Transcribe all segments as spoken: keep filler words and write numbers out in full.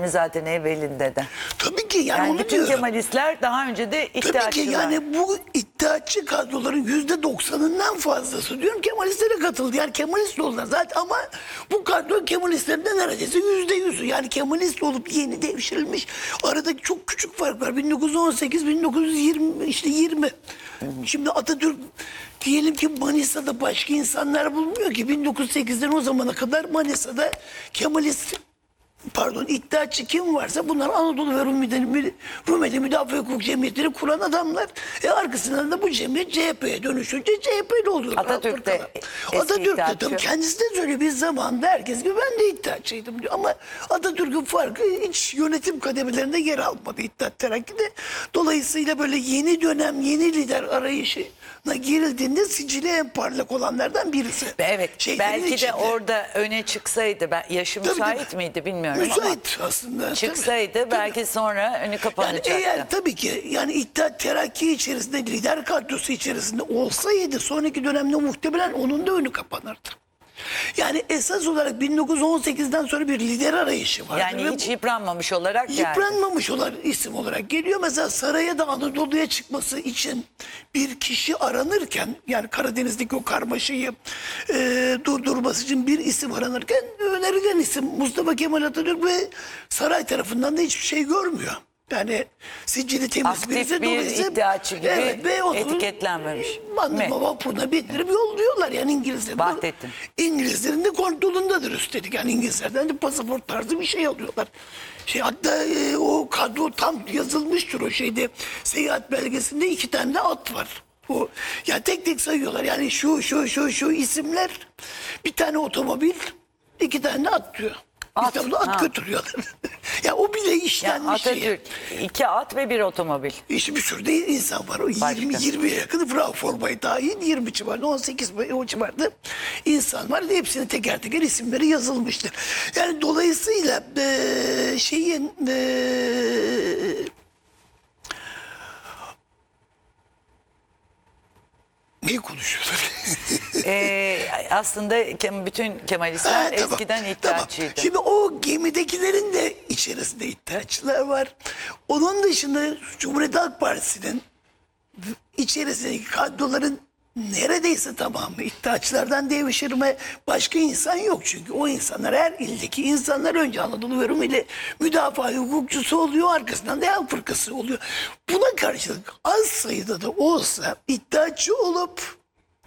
mi zaten evvelinde de? Tabii ki yani, Yani onu bütün diyorum. Kemalistler daha önce de iddiaçılar. Tabii ki yani bu iddiaçı kadroların yüzde doksanından fazlası diyorum Kemalistlere katıldı. Yani Kemalist oldular zaten ama bu kadro Kemalistlerin de neredeyse yüzde yüzü. Yani Kemalist olup yeni devşirilmiş. Aradaki çok küçük fark var. bin dokuz yüz on sekiz bin dokuz yüz yirmi işte yirmi. Şimdi Atatürk diyelim ki Manisa'da başka insanlar bulmuyor ki. bin dokuz yüz sekizden o zamana kadar Manisa'da Kemalist pardon iddiaçı kim varsa bunlar Anadolu ve Rumeli, Rumeli Müdafaa Hukuk Cemiyeti'ni kuran adamlar. E arkasından da bu cemiyet C H P'ye dönüşünce C H P'li oluyor. Atatürk de eski Atatürk de iddiaçı. tabii kendisi de söylüyor bir zamanda herkes gibi ben de iddiaçıydım diyor. Ama Atatürk'ün farkı hiç yönetim kademelerinde yer almadı İttihat Terakki'de. Dolayısıyla böyle yeni dönem yeni lider arayışına girildiğinde sicili en parlak olanlardan birisi. Evet Şeylerin belki içinde. de orada öne çıksaydı, ben, yaşı Tabii, müsait tabii. miydi bilmiyorum Müsait ama aslında. çıksaydı tabii, belki tabii. sonra önü Yani kapanacaktı. eğer tabii ki yani İttihat Terakki içerisinde lider kadrosu içerisinde olsaydı sonraki dönemde muhtemelen onun da önü kapanırdı. Yani esas olarak bin dokuz yüz on sekizden sonra bir lider arayışı vardı. Yani ve hiç yıpranmamış olarak geldi. yıpranmamış olan isim olarak geliyor. Mesela saraya da Anadolu'ya çıkması için bir kişi aranırken yani Karadeniz'deki o karmaşayı e, durdurması için bir isim aranırken önerilen isim Mustafa Kemal Atatürk ve saray tarafından da hiçbir şey görmüyor. Yani sicili temiz Aktif birisi bir dolayısıyla- iddiaçı gibi Evet, ve onu etiketlenmemiş. Bandırma Mi? vapuruna bindirip yolluyorlar yani İngilizler. Vahdettin. İngilizlerin de kontrolündedir üstelik. Yani İngilizlerden de pasaport tarzı bir şey alıyorlar. Şey, hatta e, o kadro tam yazılmıştır o şeyde. Seyahat belgesinde iki tane de at var. O, yani tek tek sayıyorlar. Yani şu şu şu şu isimler bir tane otomobil iki tane de at diyor. At, İstanbul'da at ha. götürüyorlar. ya o bile Ya işlenmiş şey. Atatürk iki at ve bir otomobil. İşte bir sürü de insan var. O Başka. yirmi yirmiye yakın Frau Forbay dahil yirmi civarında on sekiz o civarında insan var. Hepsinin teker teker isimleri yazılmıştır. Yani dolayısıyla eee, şeyin eee neyi konuşuyorlar? Ee, aslında kem- bütün Kemalistler Ha, tamam, eskiden iddiaçıydı. Tamam. Şimdi o gemidekilerin de içerisinde iddiaçılar var. Onun dışında Cumhuriyet Halk Partisi'nin içerisindeki kadroların neredeyse tamamı iddiaçılardan devşirme, başka insan yok. Çünkü o insanlar her ildeki insanlar önce Anadolu ve Rumeli müdafaa hukukçusu oluyor, arkasından da Halk Fırkası oluyor. Buna karşılık az sayıda da olsa iddiaçı olup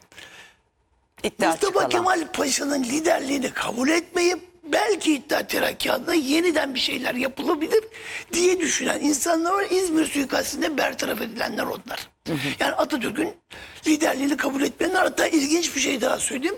İddiaçı Mustafa kalan. Kemal Paşa'nın liderliğini kabul etmeyip belki İttihat Terakki'nda yeniden bir şeyler yapılabilir diye düşünen insanlar var. İzmir suikastinde bertaraf edilenler onlar. Yani Atatürk'ün liderliğini kabul etmeyenler, hatta ilginç bir şey daha söyleyeyim.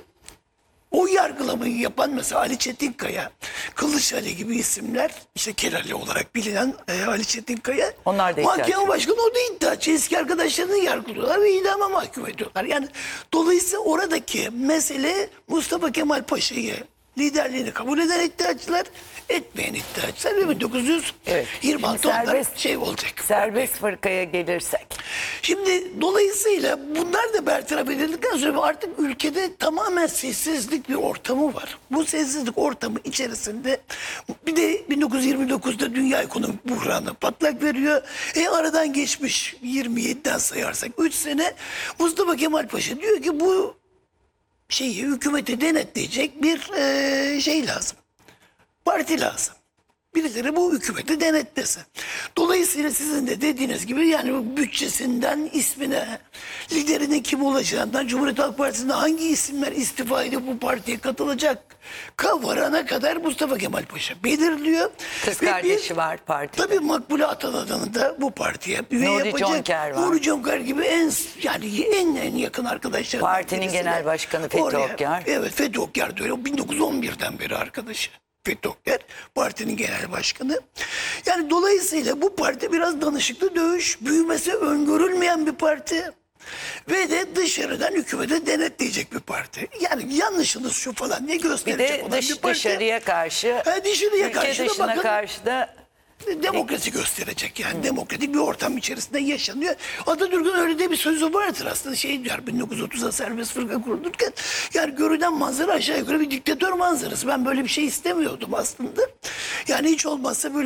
O yargılamayı yapan mesela Ali Çetinkaya, Kılıç Ali gibi isimler, işte Kerali olarak bilinen e, Ali Çetinkaya, Onlar da mahkeme iddiaçı. başkanı, o da iddiaçı. Eski arkadaşlarını yargılıyorlar ve idama mahkum ediyorlar. Yani dolayısıyla oradaki mesele Mustafa Kemal Paşa'yı liderliğini kabul eden iddiaçılar, etmeyen iddiaçılar ve bin dokuz yüz yirmi altı Şimdi onlar serbest- şey olacak. Serbest fırkaya gelirsek. Şimdi dolayısıyla bunlar da bertaraf edildikten sonra artık ülkede tamamen sessizlik bir ortamı var. Bu sessizlik ortamı içerisinde bir de bin dokuz yüz yirmi dokuzda dünya ekonomik buhranı patlak veriyor. E aradan geçmiş yirmi yediden sayarsak üç sene Mustafa Kemal Paşa diyor ki bu şeyi hükümeti denetleyecek bir e, şey lazım. Parti lazım. Birileri bu hükümeti denetlesin. Dolayısıyla sizin de dediğiniz gibi yani bu bütçesinden ismine, liderinin kim olacağından, Cumhuriyet Halk Partisi'nde hangi isimler istifa edip bu partiye katılacak kavrana kadar Mustafa Kemal Paşa belirliyor. Kız Ve bir- kardeşi var partide. Tabii Makbule Atalan'ı da bu partiye üye Nuri yapacak. Conker var. Nuri Conker gibi en yani en en yakın arkadaşlar. Partinin genel başkanı Fethi Okyar. Evet, Fethi Okyar da öyle. O bin dokuz yüz on birden beri arkadaşı. Fethi Okyar partinin genel başkanı. Yani dolayısıyla bu parti biraz danışıklı dövüş, büyümesi öngörülmeyen bir parti. Ve de dışarıdan hükümete denetleyecek bir parti. Yani yanlışınız şu falan diye Bir gösterecek de olan dış, bir parti. dışarıya karşı, Ha, dışarıya ülke karşı da dışına bakın- karşı da Demokrasi gösterecek yani. Demokratik bir ortam içerisinde yaşanıyor. Atatürk'ün öyle de bir sözü vardır aslında. Şey diyor bin dokuz yüz otuzda serbest fırka kurulurken yani görünen manzara aşağı yukarı bir diktatör manzarası. Ben böyle bir şey istemiyordum aslında. Yani hiç olmazsa böyle